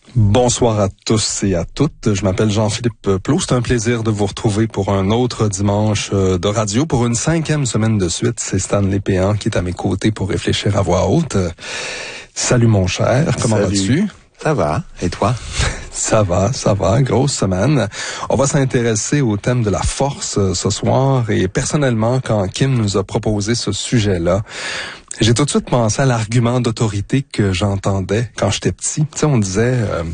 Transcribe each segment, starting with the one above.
Bonsoir à tous et à toutes. Je m'appelle Jean-Philippe Plot. C'est un plaisir de vous retrouver pour un autre dimanche de radio. Pour une 5e semaine de suite, c'est Stanley Péan qui est à mes côtés pour réfléchir à voix haute. Salut mon cher, comment vas-tu? Ça va, et toi? Ça va, grosse semaine. On va s'intéresser au thème de la force ce soir et personnellement, quand Kim nous a proposé ce sujet-là, j'ai tout de suite pensé à l'argument d'autorité que j'entendais quand j'étais petit. Tu sais, on disait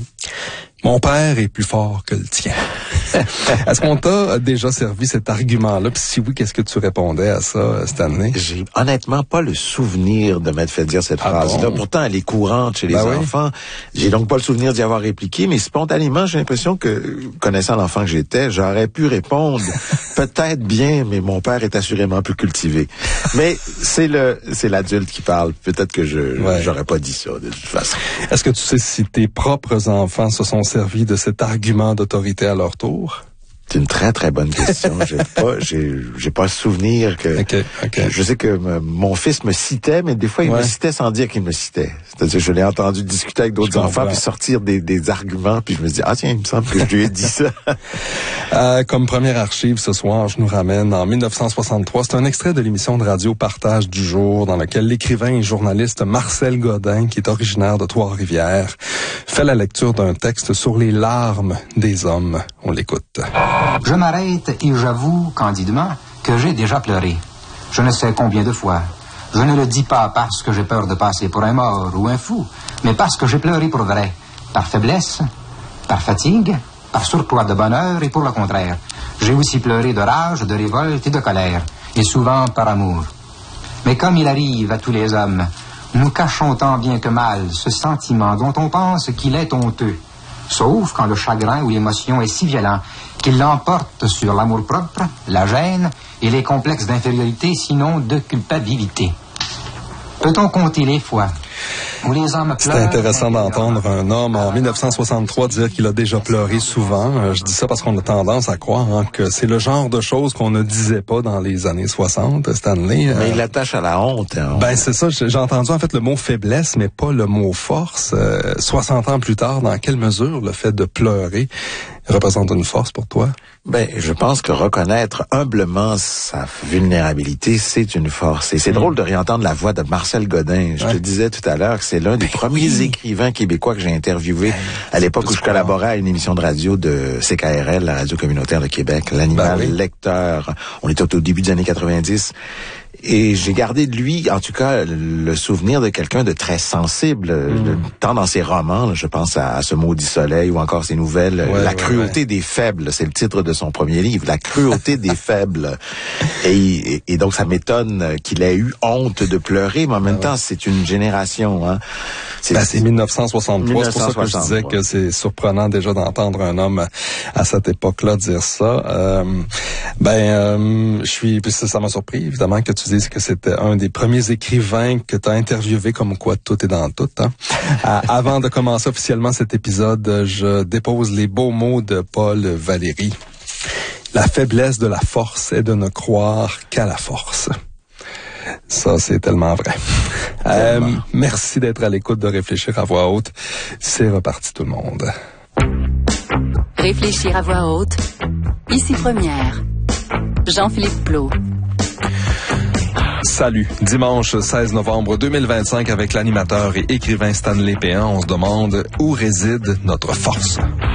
mon père est plus fort que le tien. Est-ce qu'on t'a déjà servi cet argument-là? Puis si oui, qu'est-ce que tu répondais à ça, Stanley? J'ai honnêtement pas le souvenir de m'être fait dire cette phrase-là. Bon? Pourtant, elle est courante chez les enfants. Oui. J'ai donc pas le souvenir d'y avoir répliqué, mais spontanément, j'ai l'impression que, connaissant l'enfant que j'étais, j'aurais pu répondre peut-être bien, mais mon père est assurément plus cultivé. Mais c'est l'adulte qui parle. Peut-être que j'aurais pas dit ça de toute façon. Est-ce que tu sais si tes propres enfants se sont servis de cet argument d'autorité à leur tour? C'est une très très bonne question. J'ai pas le souvenir que. Okay. Je sais que mon fils me citait, mais des fois il me citait sans dire qu'il me citait. C'est-à-dire, je l'ai entendu discuter avec d'autres enfants puis sortir des arguments, puis je me dis tiens, il me semble que je lui ai dit ça. Comme première archive ce soir, je nous ramène en 1963. C'est un extrait de l'émission de radio Partage du jour, dans lequel l'écrivain et journaliste Marcel Godin, qui est originaire de Trois-Rivières, fait la lecture d'un texte sur les larmes des hommes. On l'écoute. Je m'arrête et j'avoue candidement que j'ai déjà pleuré. Je ne sais combien de fois. Je ne le dis pas parce que j'ai peur de passer pour un mort ou un fou, mais parce que j'ai pleuré pour vrai. Par faiblesse, par fatigue, par surcroît de bonheur et pour le contraire. J'ai aussi pleuré de rage, de révolte et de colère, et souvent par amour. Mais comme il arrive à tous les hommes, nous cachons tant bien que mal ce sentiment dont on pense qu'il est honteux. Sauf quand le chagrin ou l'émotion est si violent qu'il l'emporte sur l'amour-propre, la gêne et les complexes d'infériorité, sinon de culpabilité. Peut-on compter les fois où les hommes pleurent? C'était intéressant d'entendre un homme en 1963 dire qu'il a déjà pleuré souvent. Je dis ça parce qu'on a tendance à croire que c'est le genre de choses qu'on ne disait pas dans les années 60, Stanley. Mais il l'attache à la honte. Ben c'est ça, j'ai entendu en fait le mot faiblesse, mais pas le mot force. 60 ans plus tard, dans quelle mesure le fait de pleurer représente une force pour toi? Ben, je pense que reconnaître humblement sa vulnérabilité, c'est une force. Et c'est drôle de réentendre la voix de Marcel Godin. Je te disais tout à l'heure que c'est l'un des premiers écrivains québécois que j'ai interviewé à l'époque où je collaborais à une émission de radio de CKRL, la radio communautaire de Québec, l'animal lecteur. On était au début des années 90. Et j'ai gardé de lui, en tout cas, le souvenir de quelqu'un de très sensible, tant dans ses romans, je pense à Ce maudit soleil ou encore ses nouvelles, La cruauté des faibles, c'est le titre de son premier livre, La cruauté des faibles. Et donc ça m'étonne qu'il ait eu honte de pleurer, mais en même temps, c'est une génération. Hein. C'est 1963, c'est pour ça que je disais que c'est surprenant déjà d'entendre un homme à cette époque-là dire ça. Puis ça m'a surpris, évidemment, que tu dises que c'était un des premiers écrivains que tu as interviewé, comme quoi tout est dans tout. Hein. Avant de commencer officiellement cet épisode, je dépose les beaux mots de Paul Valéry. La faiblesse de la force est de ne croire qu'à la force. Ça, c'est tellement vrai. Merci d'être à l'écoute de Réfléchir à voix haute. C'est reparti tout le monde. Réfléchir à voix haute. Ici Première. Jean-Philippe Plot. Salut. Dimanche 16 novembre 2025 avec l'animateur et écrivain Stanley Péan, on se demande où réside notre force.